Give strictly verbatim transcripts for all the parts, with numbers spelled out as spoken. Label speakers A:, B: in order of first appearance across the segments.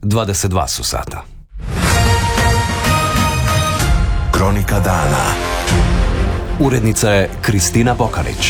A: dvadeset dva su sata.
B: Kronika dana.
A: Urednica je Kristina Bokanić.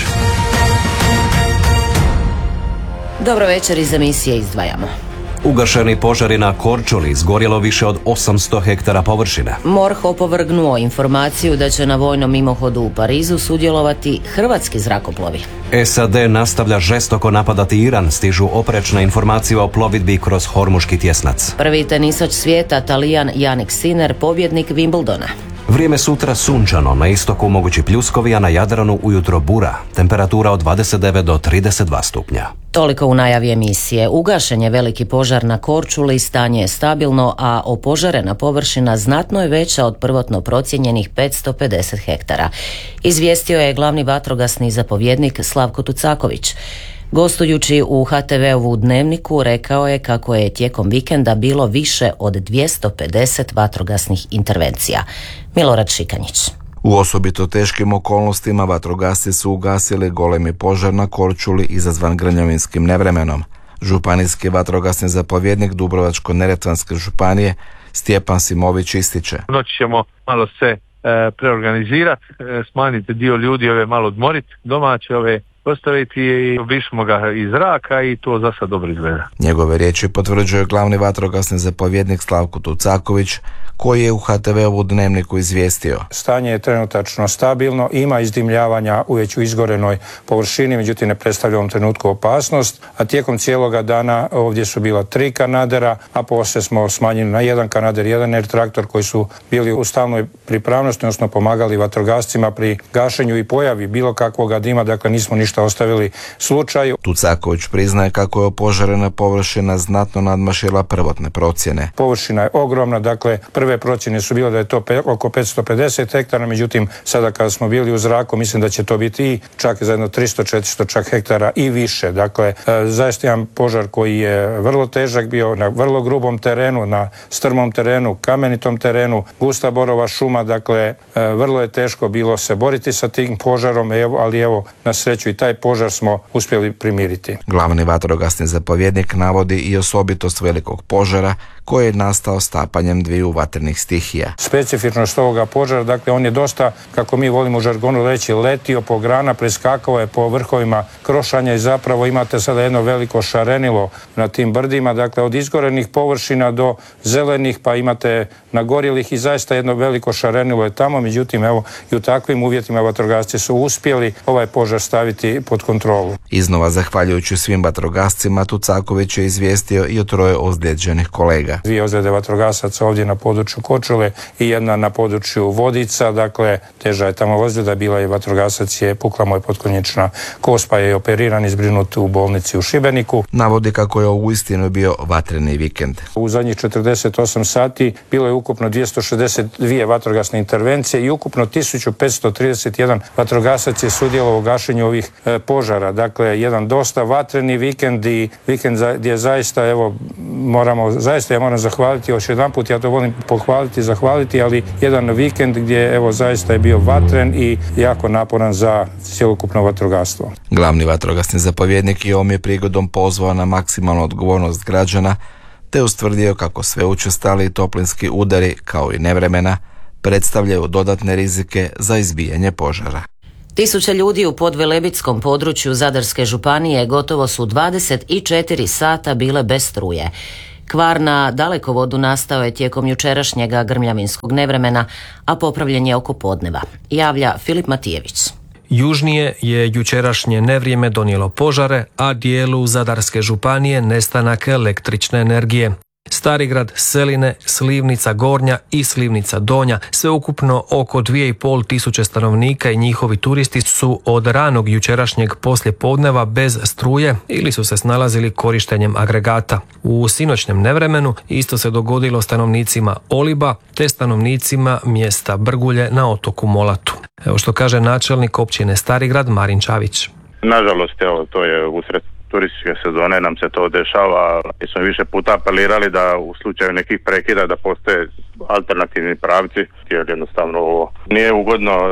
C: Dobro večer, iz emisije izdvajamo.
A: Ugašeni požari na Korčuli, izgorjelo više od osamsto hektara površine.
C: MORH opovrgnuo informaciju da će na vojnom mimohodu u Parizu sudjelovati hrvatski zrakoplovi.
A: S A D nastavlja žestoko napadati Iran, stižu oprečne informacije o plovidbi kroz Hormuški tjesnac.
C: Prvi tenisač svijeta, Talijan Jannik Sinner, pobjednik Wimbledona.
A: Vrijeme sutra sunčano, na istoku mogući pljuskovi, a na Jadranu ujutro bura. Temperatura od dvadeset devet do trideset dva stupnja.
C: Toliko u najavi emisije. Ugašen je veliki požar na Korčuli, stanje je stabilno, a opožarena površina znatno je veća od prvotno procijenjenih petsto pedeset hektara. Izvijestio je glavni vatrogasni zapovjednik Slavko Tucaković. Gostujući u H T V-ovu Dnevniku rekao je kako je tijekom vikenda bilo više od dvjesto pedeset vatrogasnih intervencija. Milorad Šikanjić.
D: U osobito teškim okolnostima vatrogasci su ugasili golemi požar na Korčuli izazvan grmljavinskim nevremenom. Županijski vatrogasni zapovjednik Dubrovačko-neretvanske županije Stjepan Simović ističe:
E: Noći ćemo malo se e, preorganizirati, e, smanjiti dio ljudi, ove malo odmoriti, domaće ove postaviti i obišmo ga iz zraka i to za sad dobro izgleda.
D: Njegove riječi potvrđuje glavni vatrogasni zapovjednik Slavko Tucaković, koji je u H T V-ovu Dnevniku izvijestio:
F: Stanje je trenutačno stabilno, ima izdimljavanja u već u izgorenoj površini, međutim ne predstavlja u ovom trenutku opasnost, a tijekom cijeloga dana ovdje su bila tri kanadera, a poslije smo smanjili na jedan kanader, jedan air traktor koji su bili u stalnoj pripravnosti, odnosno pomagali vatrogascima pri gašenju i pojavi bilo kakvog dima, dakle nismo ništa ostavili slučaju.
D: Tucaković priznaje kako je opožarena površina znatno nadmašila prvotne procjene.
F: Površina je ogromna, dakle prve procjene su bile da je to pe, oko petsto pedeset hektara, međutim sada kada smo bili u zraku mislim da će to biti i čak za jedno tristo četiristo čak hektara i više. Dakle, e, zaista jedan požar koji je vrlo težak bio na vrlo grubom terenu, na strmom terenu, kamenitom terenu, gusta borova šuma, dakle e, vrlo je teško bilo se boriti sa tim požarom, evo, ali evo na sreću i taj požar smo uspjeli primiriti.
D: Glavni vatrogasni zapovjednik navodi i osobitost velikog požara koji je nastao stapanjem dviju vatrenih stihija.
F: Specifičnost ovoga požara, dakle on je dosta, kako mi volimo u žargonu reći, letio po grana, preskakao je po vrhovima krošanja i zapravo imate sada jedno veliko šarenilo na tim brdima, dakle od izgorenih površina do zelenih, pa imate nagorjelih i zaista jedno veliko šarenilo je tamo, međutim evo i u takvim uvjetima vatrogasci su uspjeli ovaj požar staviti pod kontrolu.
D: Iznova zahvaljujući svim vatrogascima, Tucaković je izvijestio i o troje ozlijeđenih kolega.
F: Dvije ozljede vatrogasaca ovdje na području Korčule i jedna na području Vodica, dakle teža je tamo ozljeda, bila je vatrogasac, je pukla mu je potkonječna kost, pa je operiran i zbrinut u bolnici u Šibeniku.
D: Navodi kako je uistinu bio vatreni vikend.
F: U zadnjih četrdeset osam sati bilo je ukupno dvjesto šezdeset dvije vatrogasne intervencije i ukupno tisuću petsto trideset jedan vatrogasac je sudjelovao u gašenju ovih e, požara. Dakle, jedan dosta vatreni vikend i vikend za, gdje zaista, evo, moramo, zaista ja moram zahvaliti još jedan put, ja to volim pohvaliti, zahvaliti, ali jedan vikend gdje, evo, zaista je bio vatren i jako naporan za cjelokupno vatrogastvo.
D: Glavni vatrogasni zapovjednik je ovom je prigodom pozvao na maksimalnu odgovornost građana, te ustvrdio kako sve učestali toplinski udari, kao i nevremena, predstavljaju dodatne rizike za izbijanje požara.
C: Tisuće ljudi u podvelebitskom području Zadarske županije gotovo su dvadeset četiri sata bile bez struje. Kvar na dalekovodu nastao je tijekom jučerašnjega grmljavinskog nevremena, a popravljen je oko podneva, javlja Filip Matijević.
G: Južnije je jučerašnje nevrijeme donijelo požare, a dijelu Zadarske županije nestanak električne energije. Starigrad, Seline, Slivnica Gornja i Slivnica Donja, sveukupno oko dvije i pol tisuće stanovnika i njihovi turisti su od ranog jučerašnjeg poslijepodneva bez struje ili su se snalazili korištenjem agregata. U sinoćnem nevremenu isto se dogodilo stanovnicima Oliba te stanovnicima mjesta Brgulje na otoku Molatu. Evo što kaže načelnik općine Starigrad Marin Čavić.
H: Nažalost, evo, to je usred turističke sezone nam se to dešava. Mi smo više puta apelirali da u slučaju nekih prekida da postoje alternativni pravci, jer jednostavno ovo nije ugodno.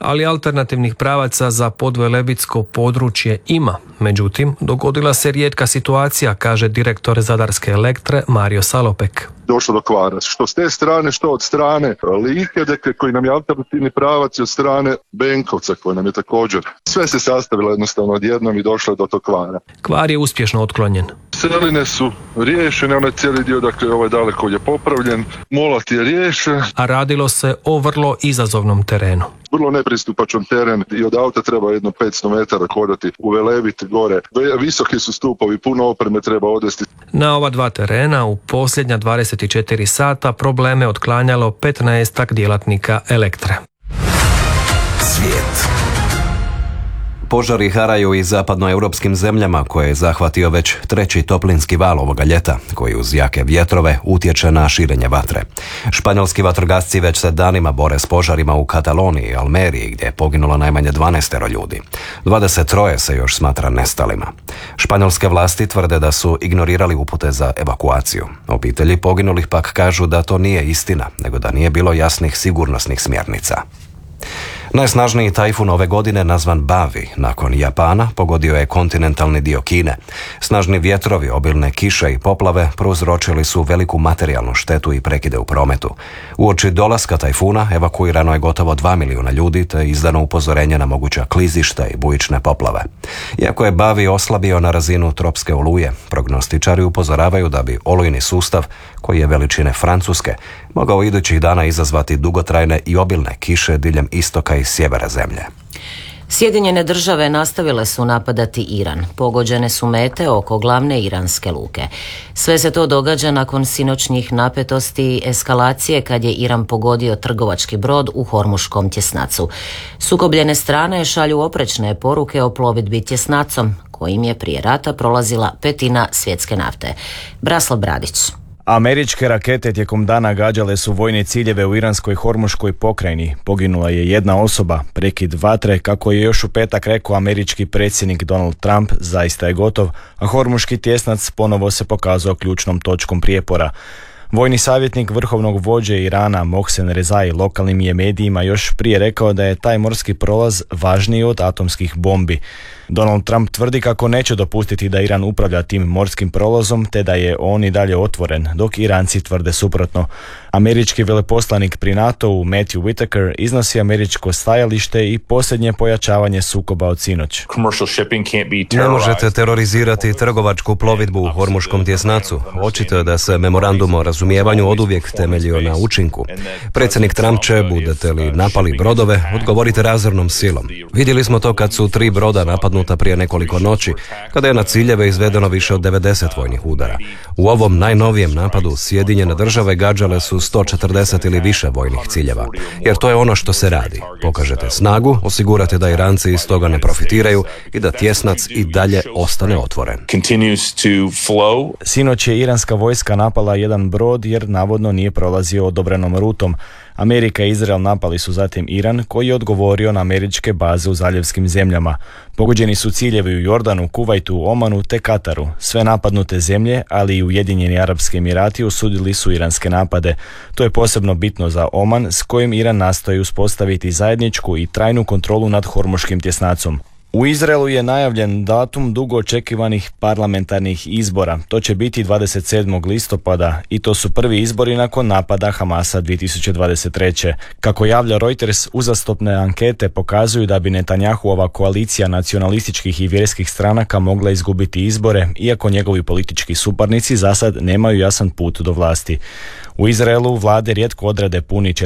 G: ali alternativnih pravaca za podvelebitsko područje ima. Međutim, dogodila se rijetka situacija, kaže direktor Zadarske Elektre Mario Salopek.
I: Došlo do kvara. Što s te strane, što od strane Like, dakle, koji nam je alternativni pravac, i od strane Benkovca, koji nam je također. Sve se sastavilo jednostavno odjednom i došlo do tog kvara.
G: Kvar je uspješno otklonjen.
I: Seline su riješene, onaj cijeli dio, dakle, ovaj daleko je popravljen, molat je riješen.
G: A radilo se o vrlo izazovnom terenu.
I: Vrlo nepristupačan teren i od auta treba jedno petsto metara hodati u Velebit gore. Visoki su stupovi, puno opreme treba odvesti.
G: Na ova dva terena u posljednja dvadeset četiri sata probleme otklanjalo petnaestak djelatnika Elektre.
B: Svijet.
A: Požari haraju i zapadnoeuropskim zemljama koje je zahvatio već treći toplinski val ovoga ljeta, koji uz jake vjetrove utječe na širenje vatre. Španjolski vatrogasci već se danima bore s požarima u Kataloniji i Almeriji, gdje je poginulo najmanje dvanaest ljudi. dvadeset tri se još smatra nestalima. Španjolske vlasti tvrde da su ignorirali upute za evakuaciju. Obitelji poginulih pak kažu da to nije istina, nego da nije bilo jasnih sigurnosnih smjernica. Najsnažniji tajfun ove godine, nazvan Bavi, nakon Japana, pogodio je kontinentalni dio Kine. Snažni vjetrovi, obilne kiše i poplave prouzročili su veliku materijalnu štetu i prekide u prometu. Uoči dolaska tajfuna evakuirano je gotovo dva milijuna ljudi, te izdano upozorenje na moguća klizišta i bujične poplave. Iako je Bavi oslabio na razinu tropske oluje, prognostičari upozoravaju da bi olujni sustav, koji je veličine Francuske, mogao idućih dana izazvati dugotrajne i obilne kiše diljem istoka i sjevera zemlje.
C: Sjedinjene države nastavile su napadati Iran. Pogođene su mete oko glavne iranske luke. Sve se to događa nakon sinoćnjih napetosti i eskalacije kad je Iran pogodio trgovački brod u Hormuškom tjesnacu. Sukobljene strane šalju oprečne poruke o plovidbi tjesnacom, kojim je prije rata prolazila petina svjetske nafte. Braslav Bradić.
J: Američke rakete tijekom dana gađale su vojne ciljeve u iranskoj Hormuškoj pokrajini. Poginula je jedna osoba. Prekid vatre, kako je još u petak rekao američki predsjednik Donald Trump, zaista je gotov, a Hormuški tjesnac ponovo se pokazao ključnom točkom prijepora. Vojni savjetnik vrhovnog vođe Irana Mohsen Rezai lokalnim je medijima još prije rekao da je taj morski prolaz važniji od atomskih bombi. Donald Trump tvrdi kako neće dopustiti da Iran upravlja tim morskim prolazom, te da je on i dalje otvoren, dok Iranci tvrde suprotno. Američki veleposlanik pri NATO-u Matthew Whitaker iznosi američko stajalište i posljednje pojačavanje sukoba od sinoć.
K: Ne možete terorizirati trgovačku plovidbu u Hormuškom tjesnacu. Očito je da se memorandum o razumijevanju oduvijek temeljio na učinku. Predsjednik Trump će, budete li napali brodove, odgovorite razornom silom. Vidjeli smo to kad su tri broda napadnuta prije nekoliko noći, kada je na ciljeve izvedeno više od devedeset vojnih udara. U ovom najnovijem napadu Sjedinjene države gađale su sto četrdeset ili više vojnih ciljeva, jer to je ono što se radi. Pokažete snagu, osigurate da Iranci iz toga ne profitiraju i da tjesnac i dalje ostane otvoren.
J: Sinoć je iranska vojska napala jedan brod jer navodno nije prolazio odobrenom rutom. Amerika i Izrael napali su zatim Iran, koji je odgovorio na američke baze u zaljevskim zemljama. Pogođeni su ciljevi u Jordanu, Kuvajtu, Omanu te Kataru. Sve napadnute zemlje, ali i Ujedinjeni Arapski Emirati osudili su iranske napade. To je posebno bitno za Oman, s kojim Iran nastoji uspostaviti zajedničku i trajnu kontrolu nad Hormuškim tjesnacom. U Izraelu je najavljen datum dugo očekivanih parlamentarnih izbora. To će biti dvadeset sedmog listopada i to su prvi izbori nakon napada Hamasa dvije tisuće dvadeset treće. Kako javlja Reuters, uzastopne ankete pokazuju da bi Netanjahuova koalicija nacionalističkih i vjerskih stranaka mogla izgubiti izbore, iako njegovi politički suparnici zasad nemaju jasan put do vlasti. U Izraelu vlade rijetko odrade puni